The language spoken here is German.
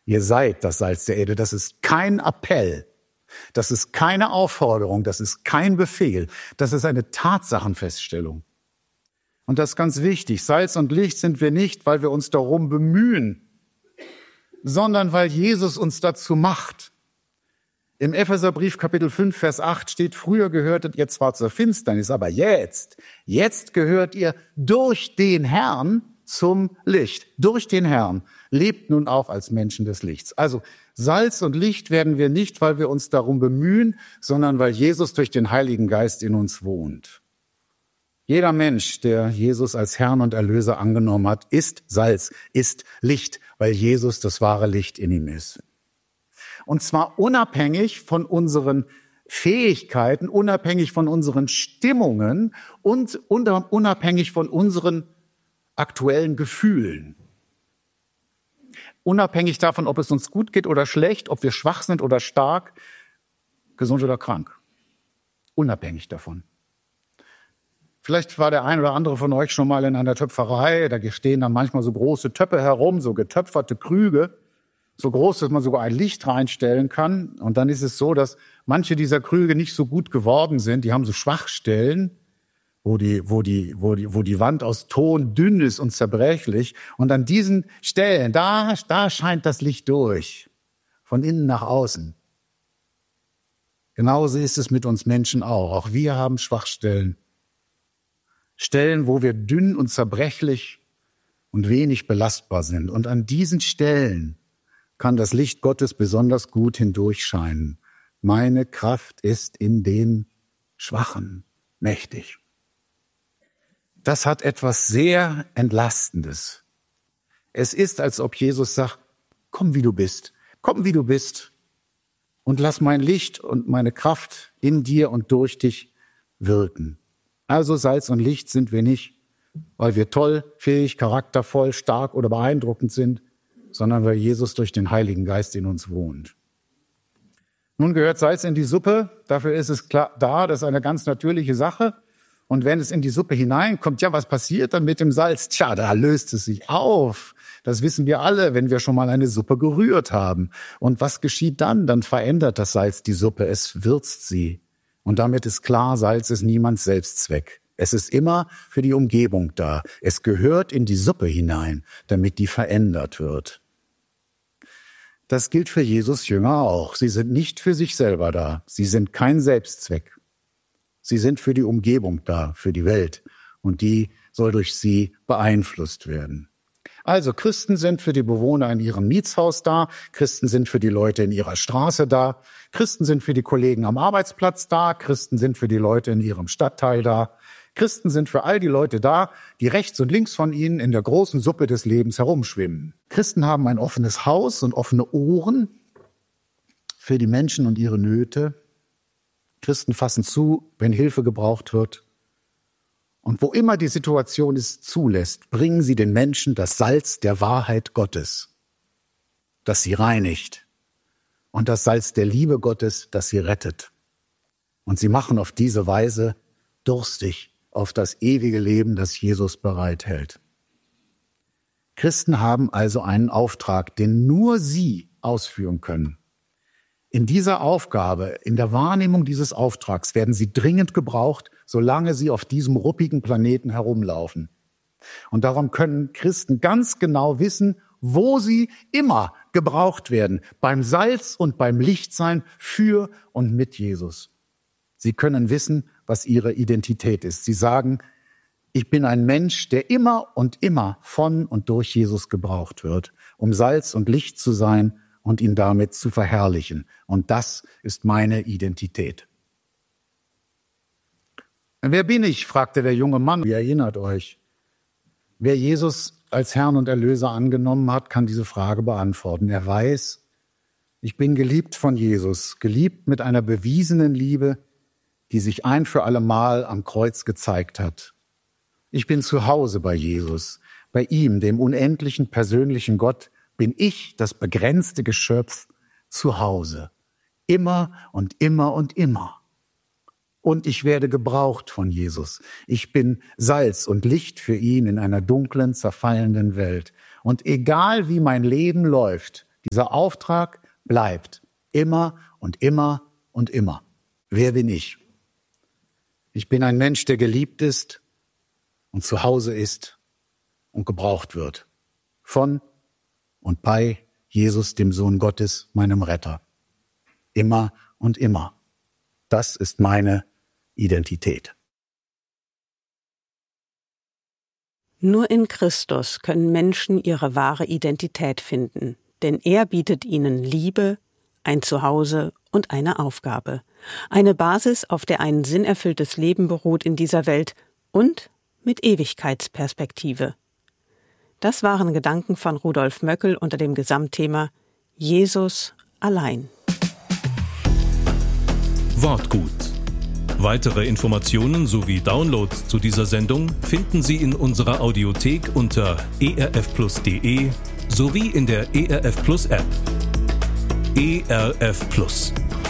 Ihr seid das Salz der Erde. Das ist kein Appell. Das ist keine Aufforderung. Das ist kein Befehl. Das ist eine Tatsachenfeststellung. Und das ist ganz wichtig. Salz und Licht sind wir nicht, weil wir uns darum bemühen, sondern weil Jesus uns dazu macht. Im Epheserbrief Kapitel 5, Vers 8 steht, früher gehörtet ihr zwar zur Finsternis, aber jetzt gehört ihr durch den Herrn zum Licht. Durch den Herrn lebt nun auch als Menschen des Lichts. Also Salz und Licht werden wir nicht, weil wir uns darum bemühen, sondern weil Jesus durch den Heiligen Geist in uns wohnt. Jeder Mensch, der Jesus als Herrn und Erlöser angenommen hat, ist Salz, ist Licht, weil Jesus das wahre Licht in ihm ist. Und zwar unabhängig von unseren Fähigkeiten, unabhängig von unseren Stimmungen und unabhängig von unseren aktuellen Gefühlen. Unabhängig davon, ob es uns gut geht oder schlecht, ob wir schwach sind oder stark, gesund oder krank. Unabhängig davon. Vielleicht war der ein oder andere von euch schon mal in einer Töpferei. Da stehen dann manchmal so große Töpfe herum, so getöpferte Krüge. So groß, dass man sogar ein Licht reinstellen kann. Und dann ist es so, dass manche dieser Krüge nicht so gut geworden sind. Die haben so Schwachstellen, wo die Wand aus Ton dünn ist und zerbrechlich. Und an diesen Stellen, da scheint das Licht durch. Von innen nach außen. Genauso ist es mit uns Menschen auch. Auch wir haben Schwachstellen. Stellen, wo wir dünn und zerbrechlich und wenig belastbar sind. Und an diesen Stellen kann das Licht Gottes besonders gut hindurchscheinen. Meine Kraft ist in den Schwachen mächtig. Das hat etwas sehr Entlastendes. Es ist, als ob Jesus sagt, komm wie du bist und lass mein Licht und meine Kraft in dir und durch dich wirken. Also Salz und Licht sind wir nicht, weil wir toll, fähig, charaktervoll, stark oder beeindruckend sind, sondern weil Jesus durch den Heiligen Geist in uns wohnt. Nun gehört Salz in die Suppe, dafür ist es klar da, das ist eine ganz natürliche Sache. Und wenn es in die Suppe hineinkommt, ja, was passiert dann mit dem Salz? Tja, da löst es sich auf. Das wissen wir alle, wenn wir schon mal eine Suppe gerührt haben. Und was geschieht dann? Dann verändert das Salz die Suppe, es würzt sie. Und damit ist klar, Salz ist niemands Selbstzweck. Es ist immer für die Umgebung da. Es gehört in die Suppe hinein, damit die verändert wird. Das gilt für Jesus Jünger auch. Sie sind nicht für sich selber da. Sie sind kein Selbstzweck. Sie sind für die Umgebung da, für die Welt. Und die soll durch sie beeinflusst werden. Also Christen sind für die Bewohner in ihrem Mietshaus da. Christen sind für die Leute in ihrer Straße da. Christen sind für die Kollegen am Arbeitsplatz da. Christen sind für die Leute in ihrem Stadtteil da. Christen sind für all die Leute da, die rechts und links von ihnen in der großen Suppe des Lebens herumschwimmen. Christen haben ein offenes Haus und offene Ohren für die Menschen und ihre Nöte. Christen fassen zu, wenn Hilfe gebraucht wird. Und wo immer die Situation es zulässt, bringen sie den Menschen das Salz der Wahrheit Gottes, das sie reinigt, und das Salz der Liebe Gottes, das sie rettet. Und sie machen auf diese Weise durstig auf das ewige Leben, das Jesus bereithält. Christen haben also einen Auftrag, den nur sie ausführen können. In dieser Aufgabe, in der Wahrnehmung dieses Auftrags werden sie dringend gebraucht, solange sie auf diesem ruppigen Planeten herumlaufen. Und darum können Christen ganz genau wissen, wo sie immer gebraucht werden, beim Salz und beim Lichtsein für und mit Jesus. Sie können wissen, was ihre Identität ist. Sie sagen, ich bin ein Mensch, der immer und immer von und durch Jesus gebraucht wird, um Salz und Licht zu sein und ihn damit zu verherrlichen. Und das ist meine Identität. Wer bin ich? Fragte der junge Mann. Ihr erinnert euch. Wer Jesus als Herrn und Erlöser angenommen hat, kann diese Frage beantworten. Er weiß, ich bin geliebt von Jesus, geliebt mit einer bewiesenen Liebe, die sich ein für alle Mal am Kreuz gezeigt hat. Ich bin zu Hause bei Jesus. Bei ihm, dem unendlichen persönlichen Gott, bin ich, das begrenzte Geschöpf, zu Hause. Immer und immer und immer. Und ich werde gebraucht von Jesus. Ich bin Salz und Licht für ihn in einer dunklen, zerfallenden Welt. Und egal wie mein Leben läuft, Dieser Auftrag bleibt immer und immer und immer. Wer bin ich? Ich bin ein Mensch, der geliebt ist und zu Hause ist und gebraucht wird. Von und bei Jesus, dem Sohn Gottes, meinem Retter. Immer und immer. Das ist meine Identität. Nur in Christus können Menschen ihre wahre Identität finden, denn er bietet ihnen Liebe, ein Zuhause und eine Aufgabe. Eine Basis, auf der ein sinnerfülltes Leben beruht in dieser Welt und mit Ewigkeitsperspektive. Das waren Gedanken von Rudolf Möckel unter dem Gesamtthema Jesus allein. Wortgut. Weitere Informationen sowie Downloads zu dieser Sendung finden Sie in unserer Audiothek unter erfplus.de sowie in der ERF Plus App. ERF Plus.